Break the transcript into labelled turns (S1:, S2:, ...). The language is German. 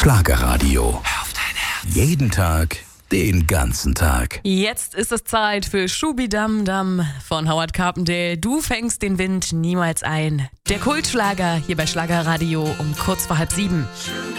S1: Schlagerradio. Jeden Tag, den ganzen Tag.
S2: Jetzt ist es Zeit für Schubidam-Dam von Howard Carpendale. Du fängst den Wind niemals ein. Der Kultschlager hier bei Schlagerradio um kurz vor 6:30.